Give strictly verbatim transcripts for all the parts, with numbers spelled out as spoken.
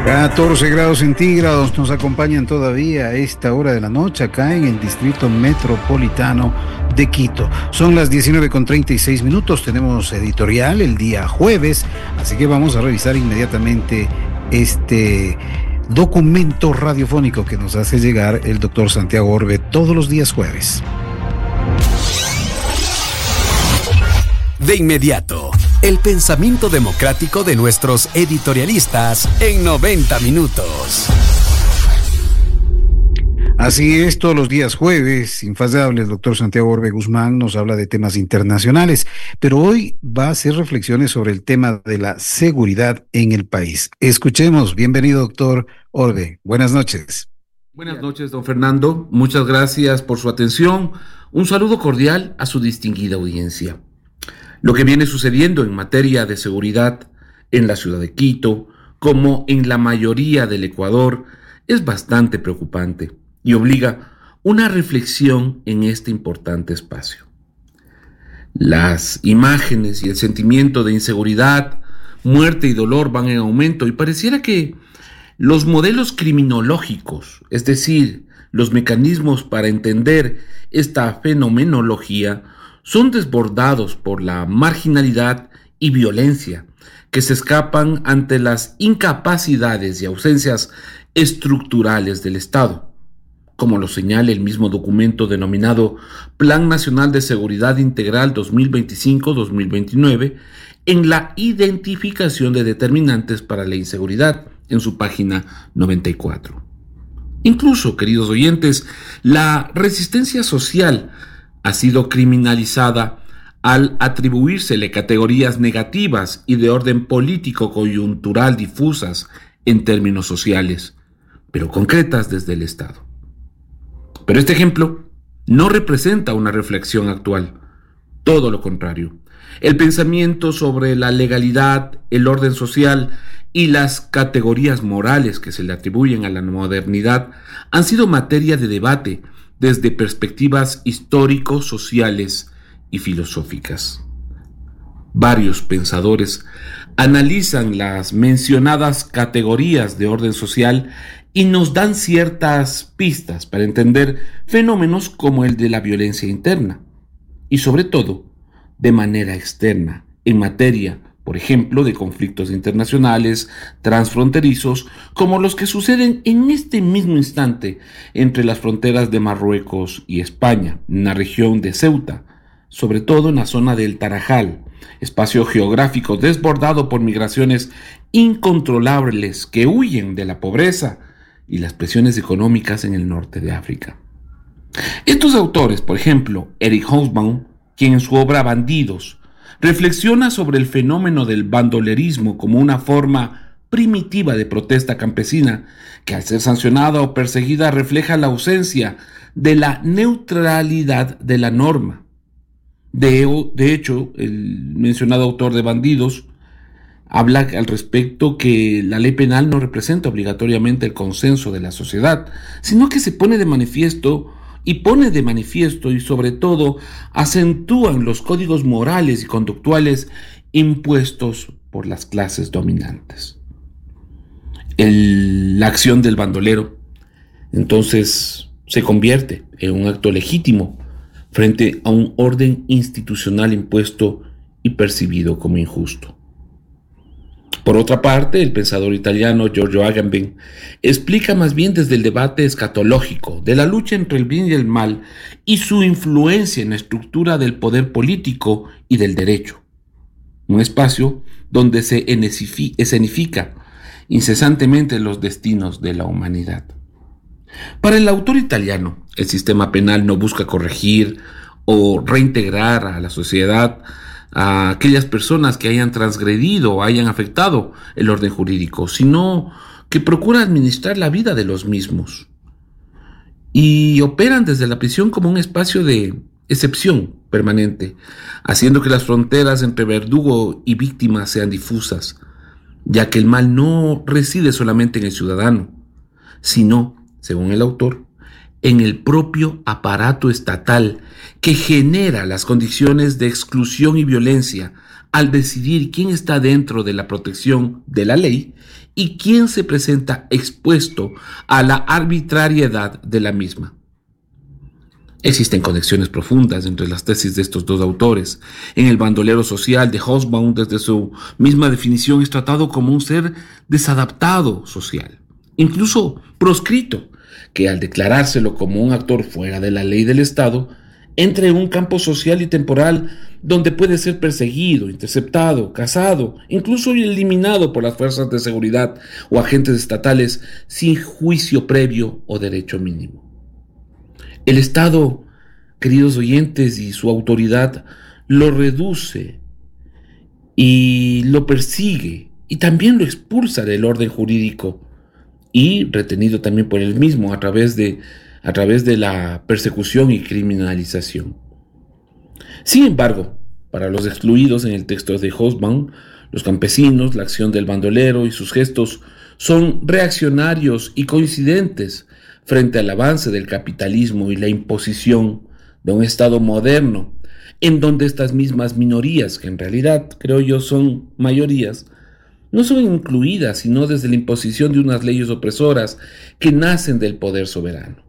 catorce grados centígrados nos acompañan todavía a esta hora de la noche acá en el Distrito Metropolitano de Quito. Son las diecinueve con treinta y seis minutos, tenemos editorial el día jueves, así que vamos a revisar inmediatamente este documento radiofónico que nos hace llegar el doctor Santiago Orbe todos los días jueves. De inmediato, el pensamiento democrático de nuestros editorialistas en noventa minutos. Así es, todos los días jueves, infaltable, el doctor Santiago Orbe Guzmán nos habla de temas internacionales, pero hoy va a hacer reflexiones sobre el tema de la seguridad en el país. Escuchemos, bienvenido doctor Orbe, buenas noches. Buenas noches, don Fernando, muchas gracias por su atención. Un saludo cordial a su distinguida audiencia. Lo que viene sucediendo en materia de seguridad en la ciudad de Quito, como en la mayoría del Ecuador, es bastante preocupante y obliga una reflexión en este importante espacio. Las imágenes y el sentimiento de inseguridad, muerte y dolor van en aumento y pareciera que los modelos criminológicos, es decir, los mecanismos para entender esta fenomenología, son desbordados por la marginalidad y violencia que se escapan ante las incapacidades y ausencias estructurales del Estado, como lo señala el mismo documento denominado Plan Nacional de Seguridad Integral dos mil veinticinco a dos mil veintinueve, en la identificación de determinantes para la inseguridad, en su página noventa y cuatro. Incluso, queridos oyentes, la resistencia social ha sido criminalizada al atribuírsele categorías negativas y de orden político coyuntural difusas en términos sociales, pero concretas desde el Estado. Pero este ejemplo no representa una reflexión actual, todo lo contrario. El pensamiento sobre la legalidad, el orden social y las categorías morales que se le atribuyen a la modernidad han sido materia de debate desde perspectivas histórico, sociales y filosóficas. Varios pensadores analizan las mencionadas categorías de orden social y nos dan ciertas pistas para entender fenómenos como el de la violencia interna y, sobre todo, de manera externa, en materia, por ejemplo, de conflictos internacionales transfronterizos como los que suceden en este mismo instante entre las fronteras de Marruecos y España, en la región de Ceuta, sobre todo en la zona del Tarajal, espacio geográfico desbordado por migraciones incontrolables que huyen de la pobreza y las presiones económicas en el norte de África. Estos autores, por ejemplo, Eric Hobsbawm, quien en su obra Bandidos reflexiona sobre el fenómeno del bandolerismo como una forma primitiva de protesta campesina que al ser sancionada o perseguida refleja la ausencia de la neutralidad de la norma. De, de hecho, el mencionado autor de Bandidos habla al respecto que la ley penal no representa obligatoriamente el consenso de la sociedad, sino que se pone de manifiesto y pone de manifiesto y sobre todo acentúan los códigos morales y conductuales impuestos por las clases dominantes. El, la acción del bandolero entonces se convierte en un acto legítimo frente a un orden institucional impuesto y percibido como injusto. Por otra parte, el pensador italiano Giorgio Agamben explica más bien desde el debate escatológico de la lucha entre el bien y el mal y su influencia en la estructura del poder político y del derecho, un espacio donde se escenifica incesantemente los destinos de la humanidad. Para el autor italiano, el sistema penal no busca corregir o reintegrar a la sociedad a aquellas personas que hayan transgredido o hayan afectado el orden jurídico, sino que procura administrar la vida de los mismos y operan desde la prisión como un espacio de excepción permanente, haciendo que las fronteras entre verdugo y víctima sean difusas, ya que el mal no reside solamente en el ciudadano, sino, según el autor, en el propio aparato estatal que genera las condiciones de exclusión y violencia al decidir quién está dentro de la protección de la ley y quién se presenta expuesto a la arbitrariedad de la misma. Existen conexiones profundas entre las tesis de estos dos autores. En El bandolero social de Hobsbawm, desde su misma definición, es tratado como un ser desadaptado social, incluso proscrito, que al declarárselo como un actor fuera de la ley del Estado, entra en un campo social y temporal donde puede ser perseguido, interceptado, cazado, incluso eliminado por las fuerzas de seguridad o agentes estatales sin juicio previo o derecho mínimo. El Estado, queridos oyentes, y su autoridad lo reduce y lo persigue y también lo expulsa del orden jurídico y retenido también por él mismo a través de, a través de la persecución y criminalización. Sin embargo, para los excluidos en el texto de Hobsbawm, los campesinos, la acción del bandolero y sus gestos son reaccionarios y coincidentes frente al avance del capitalismo y la imposición de un Estado moderno, en donde estas mismas minorías, que en realidad creo yo son mayorías, no son incluidas sino desde la imposición de unas leyes opresoras que nacen del poder soberano.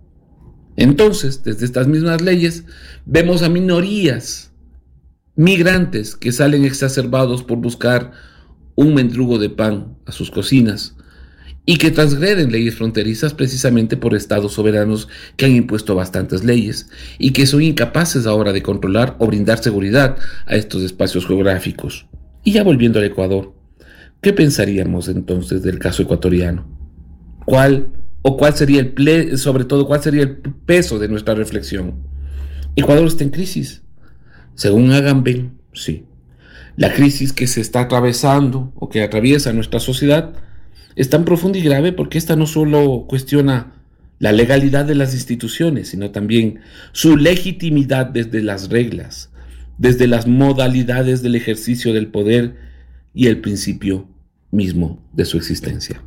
Entonces, desde estas mismas leyes, vemos a minorías, migrantes que salen exacerbados por buscar un mendrugo de pan a sus cocinas, y que transgreden leyes fronterizas precisamente por estados soberanos que han impuesto bastantes leyes y que son incapaces ahora de controlar o brindar seguridad a estos espacios geográficos. Y ya volviendo al Ecuador, ¿qué pensaríamos entonces del caso ecuatoriano? ¿Cuál o cuál sería el ple, sobre todo cuál sería el peso de nuestra reflexión? Ecuador está en crisis. Según Agamben, sí. La crisis que se está atravesando o que atraviesa nuestra sociedad es tan profunda y grave porque esta no solo cuestiona la legalidad de las instituciones, sino también su legitimidad desde las reglas, desde las modalidades del ejercicio del poder y el principio mismo de su existencia.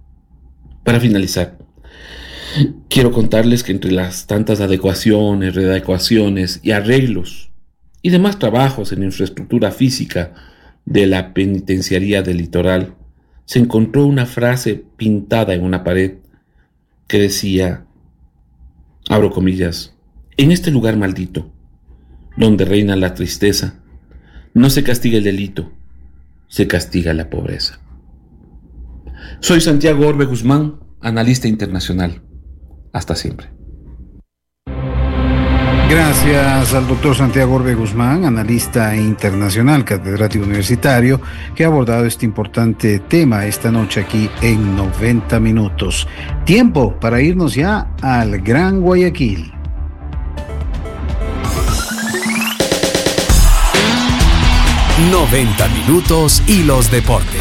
Para finalizar, quiero contarles que entre las tantas adecuaciones, readecuaciones y arreglos y demás trabajos en infraestructura física de la penitenciaría del Litoral, se encontró una frase pintada en una pared que decía, abro comillas, en este lugar maldito, donde reina la tristeza, no se castiga el delito, se castiga la pobreza. Soy Santiago Orbe Guzmán, analista internacional. Hasta siempre. Gracias al doctor Santiago Orbe Guzmán, analista internacional, catedrático universitario, que ha abordado este importante tema esta noche aquí en noventa minutos. Tiempo para irnos ya al Gran Guayaquil. noventa minutos y los deportes.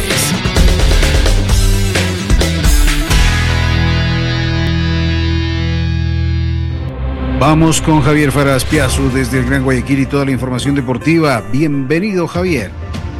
Vamos con Javier Faraz Piazu desde el Gran Guayaquil y toda la información deportiva. Bienvenido, Javier.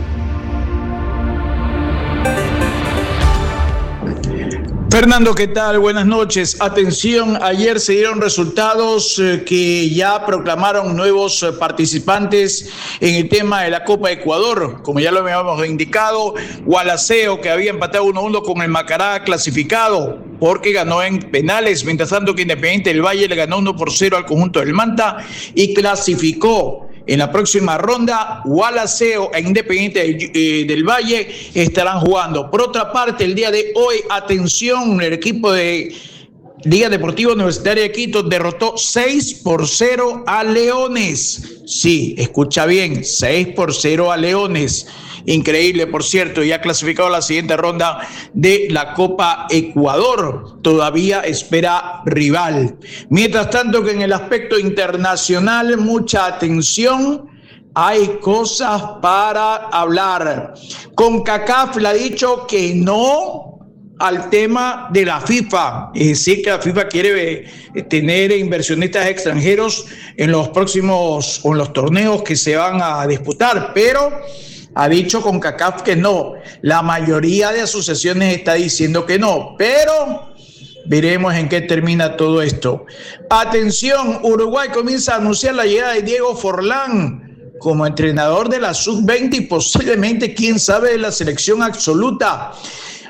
Fernando, ¿qué tal? Buenas noches. Atención, ayer se dieron resultados eh, que ya proclamaron nuevos eh, participantes en el tema de la Copa Ecuador. Como ya lo habíamos indicado, Gualaceo, que había empatado uno a uno con el Macará, clasificado porque ganó en penales, mientras tanto que Independiente del Valle le ganó uno por cero al conjunto del Manta y clasificó. En la próxima ronda, Gualaceo e Independiente del, eh, del Valle estarán jugando. Por otra parte, el día de hoy, atención, el equipo de Liga Deportiva Universitaria de Quito derrotó seis por cero a Leones. Sí, escucha bien, seis por cero a Leones. Increíble, por cierto, ya clasificado a la siguiente ronda de la Copa Ecuador. Todavía espera rival. Mientras tanto que en el aspecto internacional, mucha atención, hay cosas para hablar. CONCACAF le ha dicho que no al tema de la FIFA, es decir, que la FIFA quiere eh, tener inversionistas extranjeros en los próximos, o en los torneos que se van a disputar, pero ha dicho CONCACAF que no. La mayoría de asociaciones está diciendo que no, pero veremos en qué termina todo esto. Atención, Uruguay comienza a anunciar la llegada de Diego Forlán como entrenador de la sub veinte y posiblemente, quién sabe, de la selección absoluta.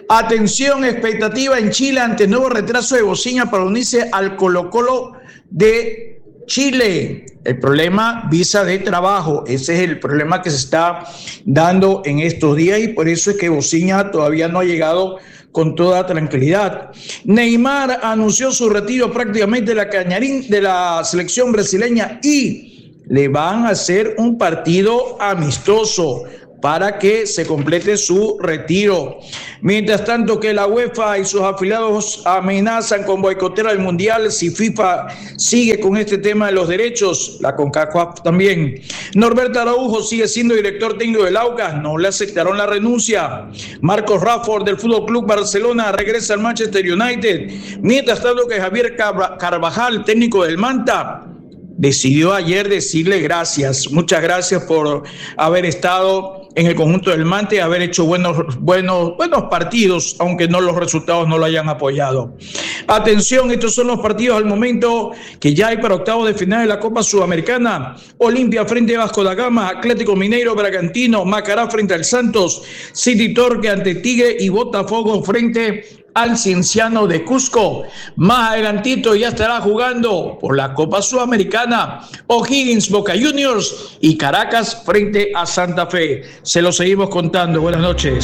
Atención, expectativa en Chile ante nuevo retraso de Bociña para unirse al Colo-Colo de Chile. El problema, visa de trabajo. Ese es el problema que se está dando en estos días y por eso es que Bociña todavía no ha llegado con toda tranquilidad. Neymar anunció su retiro prácticamente de la Cañarín de la selección brasileña y le van a hacer un partido amistoso para que se complete su retiro. Mientras tanto que la UEFA y sus afiliados amenazan con boicotear el Mundial si FIFA sigue con este tema de los derechos, la CONCACAF también. Norberto Araujo sigue siendo director técnico del Aucas, no le aceptaron la renuncia. Marcos Rashford del Fútbol Club Barcelona regresa al Manchester United. Mientras tanto que Javier Carvajal, técnico del Manta, decidió ayer decirle gracias. Muchas gracias por haber estado en el conjunto del Manta y haber hecho buenos, buenos, buenos partidos, aunque no los resultados no lo hayan apoyado. Atención, estos son los partidos al momento que ya hay para octavos de final de la Copa Sudamericana. Olimpia frente a Vasco da Gama, Atlético Mineiro Bragantino, Macará frente al Santos, City Torque ante Tigre y Botafogo frente al Cienciano de Cusco. Más adelantito ya estará jugando por la Copa Sudamericana O'Higgins Boca Juniors y Caracas frente a Santa Fe. Se lo seguimos contando. Buenas noches.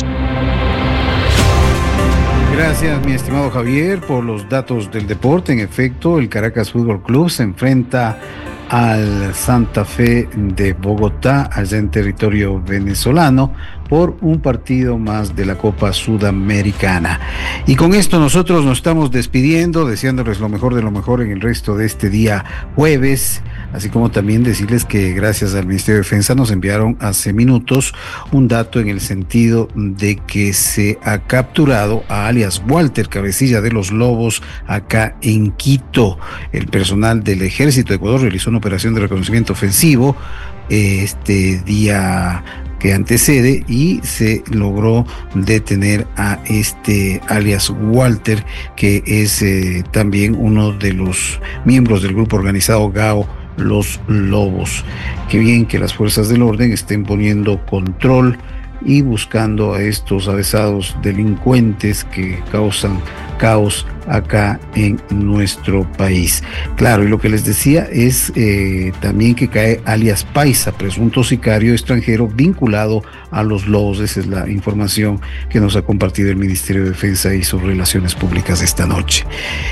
Gracias, mi estimado Javier, por los datos del deporte. En efecto, el Caracas Fútbol Club se enfrenta al Santa Fe de Bogotá, allá en territorio venezolano, por un partido más de la Copa Sudamericana. Y con esto nosotros nos estamos despidiendo, deseándoles lo mejor de lo mejor en el resto de este día jueves, así como también decirles que gracias al Ministerio de Defensa nos enviaron hace minutos un dato en el sentido de que se ha capturado a alias Walter, cabecilla de los Lobos, acá en Quito. El personal del Ejército de Ecuador realizó una operación de reconocimiento ofensivo este día que antecede y se logró detener a este alias Walter, que es eh, también uno de los miembros del grupo organizado Gao Los Lobos. Qué bien que las fuerzas del orden estén poniendo control y buscando a estos avesados delincuentes que causan caos acá en nuestro país. Claro, y lo que les decía es eh, también que cae alias Paisa, presunto sicario extranjero vinculado a los Lobos. Esa es la información que nos ha compartido el Ministerio de Defensa y sus Relaciones Públicas esta noche.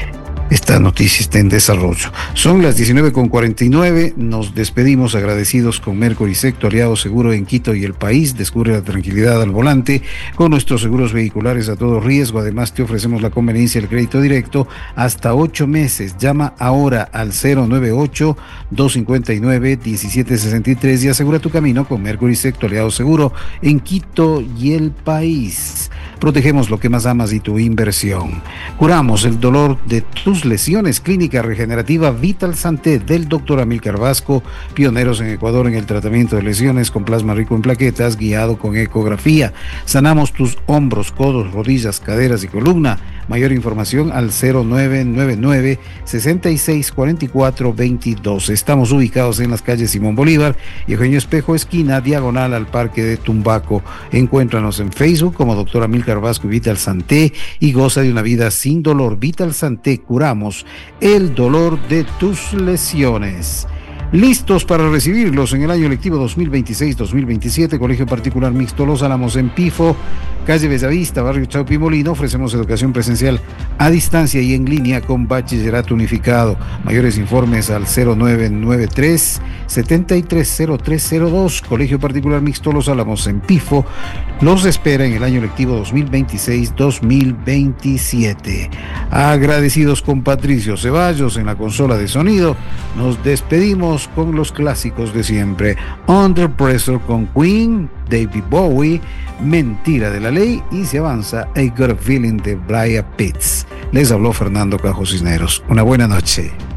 Esta noticia está en desarrollo. Son las diecinueve con cuarenta y nueve. Nos despedimos agradecidos con Mercury Secto, aliado seguro en Quito y el país. Descubre la tranquilidad al volante con nuestros seguros vehiculares a todo riesgo. Además, te ofrecemos la conveniencia del crédito directo hasta ocho meses. Llama ahora al cero nueve ocho, dos cinco nueve, uno siete seis tres y asegura tu camino con Mercury Secto, aliado seguro en Quito y el país. Protegemos lo que más amas y tu inversión. Curamos el dolor de tus lesiones. Clínica Regenerativa Vital Santé del doctor Amílcar Vasco, pioneros en Ecuador en el tratamiento de lesiones con plasma rico en plaquetas, guiado con ecografía. Sanamos tus hombros, codos, rodillas, caderas y columna. Mayor información al cero nueve nueve nueve, seis seis cuatro cuatro dos dos. Estamos ubicados en las calles Simón Bolívar y Eugenio Espejo, esquina diagonal al Parque de Tumbaco. Encuéntranos en Facebook como doctor Amílcar Vasco y Vital Santé y goza de una vida sin dolor. Vital Santé, curamos el dolor de tus lesiones. Listos para recibirlos en el año lectivo dos mil veintiséis dos mil veintisiete, Colegio Particular Mixto Los Álamos en Pifo, calle Bellavista, barrio Chaupi Molino. Ofrecemos educación presencial a distancia y en línea con bachillerato unificado. Mayores informes al cero nueve nueve tres, siete tres cero tres cero dos. Colegio Particular Mixto Los Álamos en Pifo los espera en el año lectivo dos mil veintiséis dos mil veintisiete. Agradecidos con Patricio Ceballos en la consola de sonido, nos despedimos con los clásicos de siempre. Under Pressure con Queen, David Bowie, Mentira de la Ley y se avanza A Good Feeling de Brian Pitts. Les habló Fernando Cajo Cisneros. Una buena noche.